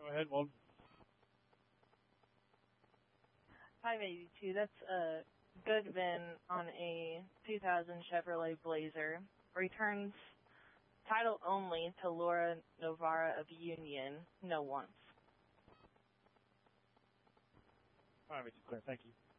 ahead, Walden. 582, that's a good VIN on a 2000 Chevrolet Blazer. Returns title only to Laura Novara of Union, no wants. 582, clear, thank you.